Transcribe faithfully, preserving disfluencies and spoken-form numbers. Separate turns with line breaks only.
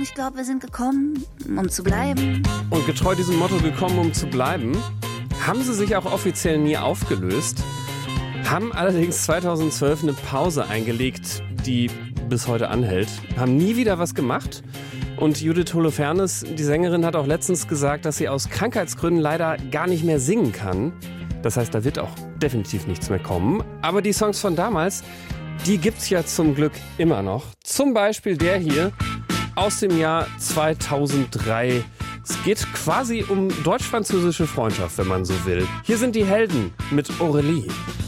ich glaube, wir sind gekommen, um zu bleiben.
Und getreu diesem Motto gekommen, um zu bleiben, haben sie sich auch offiziell nie aufgelöst, haben allerdings zweitausendzwölf eine Pause eingelegt, die bis heute anhält, haben nie wieder was gemacht. Und Judith Holofernes, die Sängerin, hat auch letztens gesagt, dass sie aus Krankheitsgründen leider gar nicht mehr singen kann. Das heißt, da wird auch definitiv nichts mehr kommen. Aber die Songs von damals, die gibt's ja zum Glück immer noch. Zum Beispiel der hier aus dem Jahr zweitausenddrei. Es geht quasi um deutsch-französische Freundschaft, wenn man so will. Hier sind die Helden mit Aurélie.